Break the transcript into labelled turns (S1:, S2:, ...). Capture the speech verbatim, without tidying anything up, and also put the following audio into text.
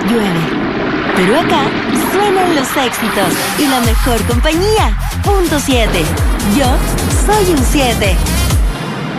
S1: llueve. Pero acá suenan los éxitos y la mejor compañía. Punto siete. Yo soy un siete.